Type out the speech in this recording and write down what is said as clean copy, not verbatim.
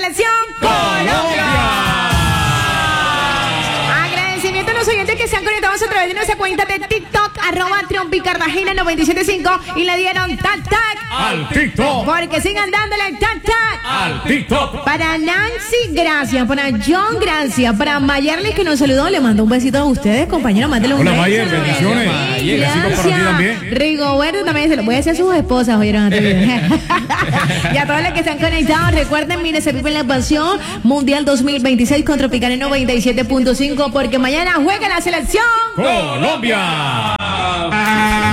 selección Colombia. Agradecimiento a los oyentes que se han conectado a través de nuestra cuenta de TikTok, @TrumpiCartagena975 y le dieron tac al TikTok. Porque sigan dándole tac al TikTok. Para Nancy, gracias. Para John, gracias. Para Mayerly, que nos saludó, le mando un besito a ustedes, compañeros. Mándale un Hola, beso. Mayer, bendiciones. Gracias. Para ti también. Rigoberto también se lo voy a decir a sus esposas, oyeron. Y a todos los que están conectados, recuerden, mire, se vive la pasión Mundial 2026 con Tropicana 97.5, porque mañana juega la selección Colombia.